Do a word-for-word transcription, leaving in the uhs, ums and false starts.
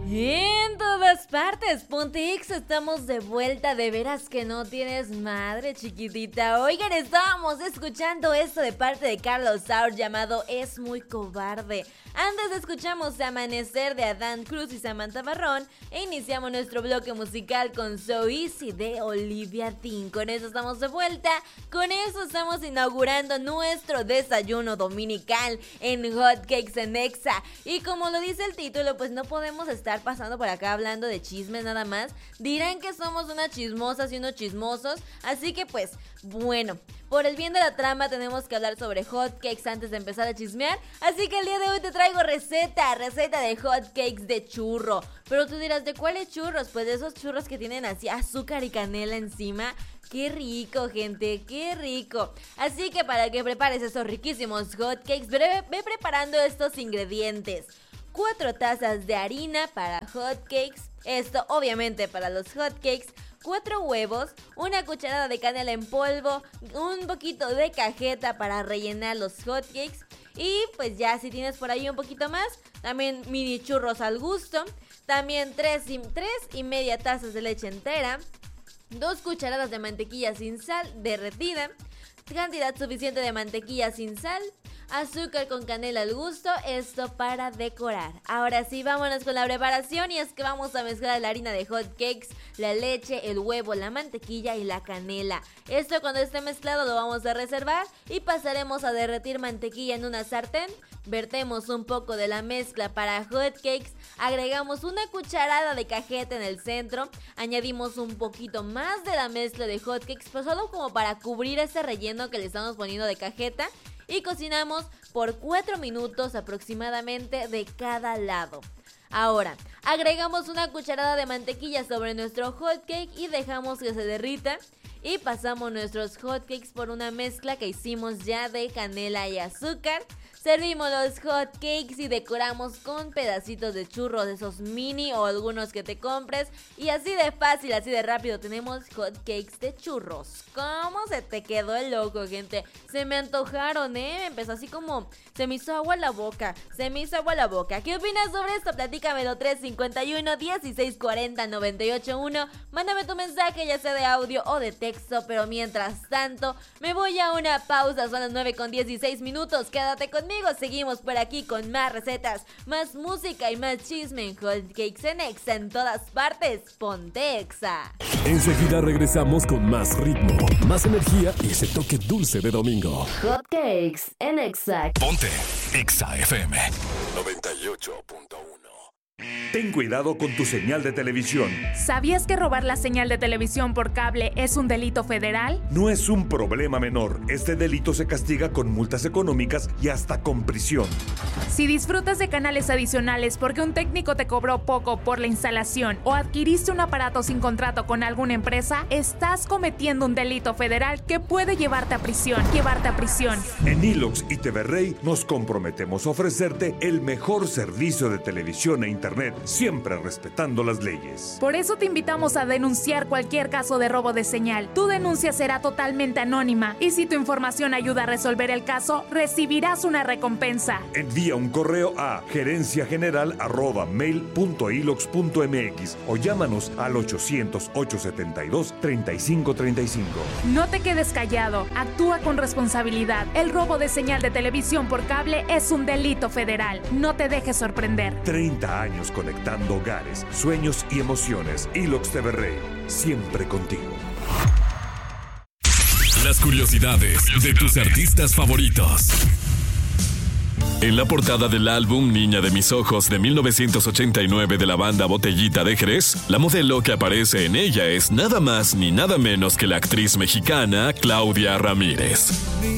En todas partes, Ponte Exa, estamos de vuelta. De veras que no tienes madre, chiquitita. Oigan, estábamos escuchando esto de parte de Carlos Saur llamado Es Muy Cobarde. Antes escuchamos Amanecer de Adán Cruz y Samantha Barrón e iniciamos nuestro bloque musical con So Easy de Olivia Dean. Con eso estamos de vuelta, con eso estamos inaugurando nuestro desayuno dominical en Hotcakes en Exa. Y como lo dice el título, pues no podemos estar pasando por acá hablando de chismes nada más. Dirán que somos unas chismosas y unos chismosos, así que pues, bueno, por el bien de la trama tenemos que hablar sobre hotcakes antes de empezar a chismear. Así que el día de hoy te traigo receta, receta de hotcakes de churro. Pero tú dirás, ¿de cuáles churros? Pues de esos churros que tienen así azúcar y canela encima. ¡Qué rico, gente! ¡Qué rico! Así que para que prepares esos riquísimos hotcakes, ve, ve preparando estos ingredientes. Cuatro tazas de harina para hotcakes, esto obviamente para los hotcakes. Cuatro huevos, una cucharada de canela en polvo, un poquito de cajeta para rellenar los hotcakes. Y pues ya si tienes por ahí un poquito más, también mini churros al gusto. También tres y, tres y media tazas de leche entera. Dos cucharadas de mantequilla sin sal derretida. Cantidad suficiente de mantequilla sin sal. Azúcar con canela al gusto, esto para decorar. Ahora sí, vámonos con la preparación y es que vamos a mezclar la harina de hotcakes, la leche, el huevo, la mantequilla y la canela. Esto cuando esté mezclado lo vamos a reservar y pasaremos a derretir mantequilla en una sartén. Vertemos un poco de la mezcla para hotcakes, agregamos una cucharada de cajeta en el centro, añadimos un poquito más de la mezcla de hotcakes, pues solo como para cubrir ese relleno que le estamos poniendo de cajeta. Y cocinamos por cuatro minutos aproximadamente de cada lado. Ahora, agregamos una cucharada de mantequilla sobre nuestro hotcake y dejamos que se derrita. Y pasamos nuestros hotcakes por una mezcla que hicimos ya de canela y azúcar. Servimos los hotcakes y decoramos con pedacitos de churros, esos mini o algunos que te compres. Y así de fácil, así de rápido tenemos hotcakes de churros. ¿Cómo se te quedó el loco, gente? Se me antojaron, ¿eh? Empezó así como, se me hizo agua la boca, se me hizo agua la boca. ¿Qué opinas sobre esto? Platícamelo, tres cinco uno, dieciséis cuarenta, noventa y ocho uno. Mándame tu mensaje, ya sea de audio o de texto. Pero mientras tanto, me voy a una pausa, son las nueve con dieciséis minutos. Quédate conmigo. Seguimos por aquí con más recetas, más música y más chisme en Hotcakes en Exa en todas partes. Ponte Exa. Enseguida regresamos con más ritmo, más energía y ese toque dulce de domingo. Hotcakes en Exa. Ponte Exa F M noventa y ocho punto uno. Ten cuidado con tu señal de televisión. ¿Sabías que robar la señal de televisión por cable es un delito federal? No es un problema menor. Este delito se castiga con multas económicas y hasta con prisión. Si disfrutas de canales adicionales porque un técnico te cobró poco por la instalación o adquiriste un aparato sin contrato con alguna empresa, estás cometiendo un delito federal que puede llevarte a prisión. Llevarte a prisión. En Ilox y T V Rey nos comprometemos a ofrecerte el mejor servicio de televisión e internet, siempre respetando las leyes. Por eso te invitamos a denunciar cualquier caso de robo de señal. Tu denuncia será totalmente anónima y si tu información ayuda a resolver el caso, recibirás una recompensa. Envía un correo a gerencia general arroba mail punto ilox punto mx o llámanos al ochocientos, ochocientos setenta y dos, treinta y cinco treinta y cinco. No te quedes callado, actúa con responsabilidad. El robo de señal de televisión por cable es un delito federal. No te dejes sorprender. treinta años conectando hogares, sueños y emociones. Ilox T V Rey, siempre contigo. Las curiosidades de tus artistas favoritos. En la portada del álbum Niña de mis ojos de mil novecientos ochenta y nueve de la banda Botellita de Jerez, la modelo que aparece en ella es nada más ni nada menos que la actriz mexicana Claudia Ramírez.